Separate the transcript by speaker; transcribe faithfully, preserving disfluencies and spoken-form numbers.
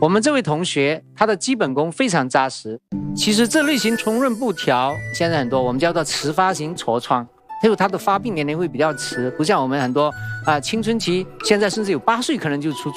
Speaker 1: 我们这位同学他的基本功非常扎实。其实这类型重润不调现在很多，我们叫做迟发型痤疮，还有它的发病年龄会比较迟，不像我们很多啊、呃、青春期，现在甚至有八岁可能就出